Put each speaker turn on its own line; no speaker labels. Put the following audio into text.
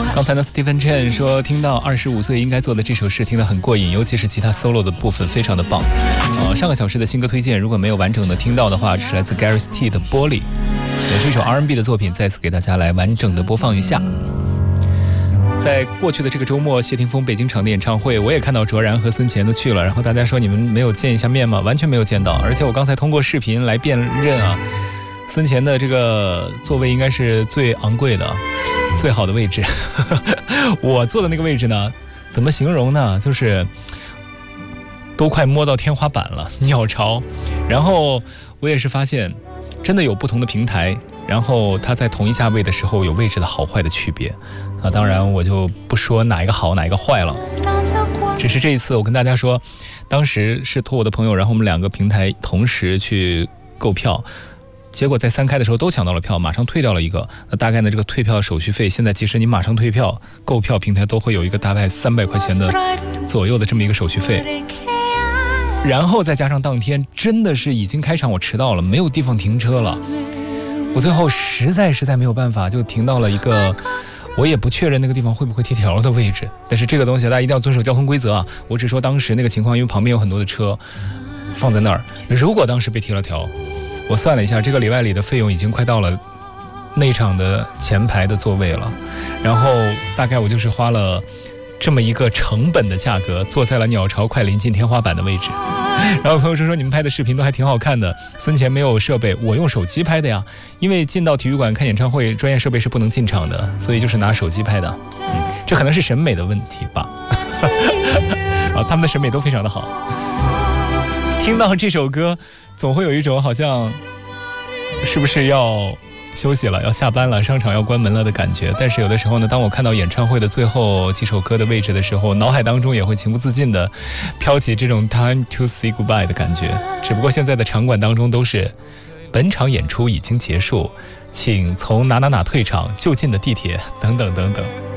刚才呢 Stephen Chen 说听到25岁应该做的这首诗听得很过瘾，尤其是吉他 solo 的部分非常的棒。上个小时的新歌推荐如果没有完整的听到的话，这是来自 Gareth T 的玻璃，也是一首 R&B 的作品，再次给大家来完整的播放一下。在过去的这个周末，谢霆锋北京场的演唱会，我也看到卓然和孙乾都去了，然后大家说你们没有见一下面吗？完全没有见到，而且我刚才通过视频来辨认啊，孙乾的这个座位应该是最昂贵的最好的位置我坐的那个位置呢，怎么形容呢，就是都快摸到天花板了，鸟巢。然后我也是发现真的有不同的平台，然后它在同一价位的时候有位置的好坏的区别啊，当然我就不说哪一个好哪一个坏了，只是这一次我跟大家说，当时是托我的朋友，然后我们2个平台同时去购票，结果在3开的时候都抢到了票，马上退掉了一个。那大概呢，这个退票的手续费，现在即使你马上退票，购票平台都会有一个大概300块钱的左右的这么一个手续费。然后再加上当天真的是已经开场，我迟到了，没有地方停车了。我最后实在没有办法，就停到了一个我也不确认那个地方会不会贴条的位置。但是这个东西大家一定要遵守交通规则啊！我只说当时那个情况，因为旁边有很多的车放在那儿，如果当时被贴了条，我算了一下，这个里外里的费用已经快到了内场的前排的座位了，然后大概我就是花了这么一个成本的价格，坐在了鸟巢快临近天花板的位置。然后朋友说你们拍的视频都还挺好看的，孙乾没有设备，我用手机拍的呀，因为进到体育馆看演唱会，专业设备是不能进场的，所以就是拿手机拍的。这可能是审美的问题吧他们的审美都非常的好。听到这首歌总会有一种好像是不是要休息了，要下班了，商场要关门了的感觉。但是有的时候呢，当我看到演唱会的最后几首歌的位置的时候，脑海当中也会情不自禁的飘起这种 time to say goodbye 的感觉。只不过现在的场馆当中都是本场演出已经结束，请从哪退场，就近的地铁等等等等。